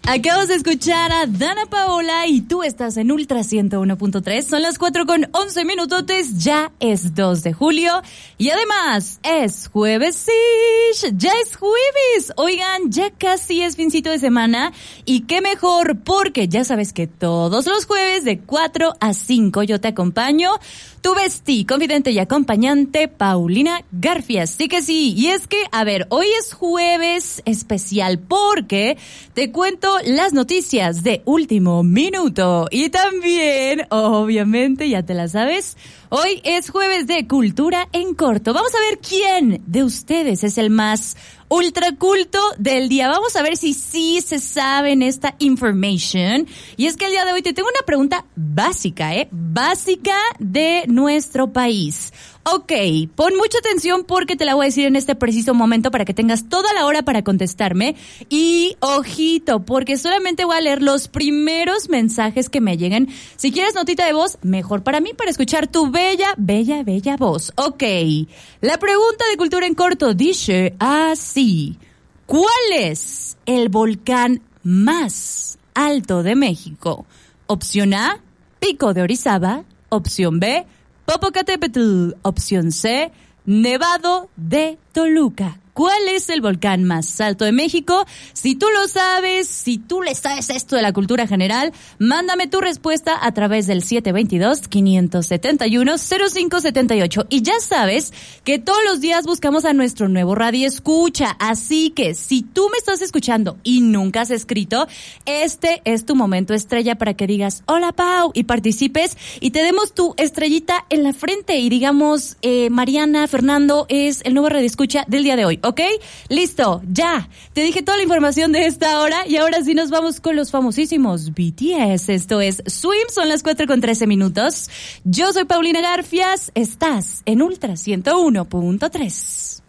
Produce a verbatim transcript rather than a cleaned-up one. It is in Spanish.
Acabas de escuchar a Dana Paola y tú estás en Ultra ciento uno punto tres. Son las cuatro con once minutotes, ya es dos de julio y además es jueves, ya es jueves. Oigan, ya casi es fincito de semana y qué mejor porque ya sabes que todos los jueves de cuatro a cinco yo te acompaño. Tu bestie, confidente y acompañante, Paulina Garfias. Sí que sí. Y es que, a ver, hoy es jueves especial porque te cuento las noticias de último minuto. Y también, obviamente, ya te la sabes, hoy es jueves de cultura en corto. Vamos a ver quién de ustedes es el más ultraculto del día. Vamos a ver si sí se saben esta information. Y es que el día de hoy te tengo una pregunta básica, ¿eh? Básica de nuestro país. Ok, pon mucha atención porque te la voy a decir en este preciso momento para que tengas toda la hora para contestarme. Y ojito, porque solamente voy a leer los primeros mensajes que me lleguen. Si quieres notita de voz, mejor para mí, para escuchar tu bella, bella, bella voz. Ok, la pregunta de cultura en corto dice así. ¿Cuál es el volcán más alto de México? Opción A, Pico de Orizaba. Opción B, Popocatépetl. Opción C, Nevado de Toluca. ¿Cuál es el volcán más alto de México? Si tú lo sabes, si tú le sabes esto de la cultura general, mándame tu respuesta a través del siete dos dos, cinco siete uno, cero cinco siete ocho. Y ya sabes que todos los días buscamos a nuestro nuevo radio escucha. Así que si tú me estás escuchando y nunca has escrito, este es tu momento estrella para que digas hola Pau y participes y te demos tu estrellita en la frente y digamos eh, Mariana Fernando es el nuevo radio escucha del día de hoy. ¿Ok? Listo, ya. Te dije toda la información de esta hora y ahora sí nos vamos con los famosísimos B T S. Esto es Swim, son las cuatro con trece minutos. Yo soy Paulina Garfias, estás en Ultra ciento uno punto tres.